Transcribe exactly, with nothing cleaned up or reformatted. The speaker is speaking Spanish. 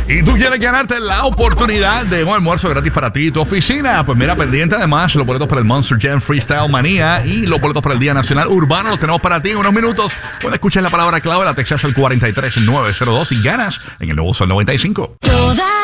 y tú quieres ganarte la oportunidad de un almuerzo gratis para ti y tu oficina, pues mira, pendiente además los boletos para el Monster Jam Freestyle Manía y los boletos para el Día Nacional Urbano los tenemos para ti en unos minutos. Puedes escuchar la palabra clave, la textas al cuatro tres nueve cero dos y ganas en el nuevo Sol noventa y cinco. Toda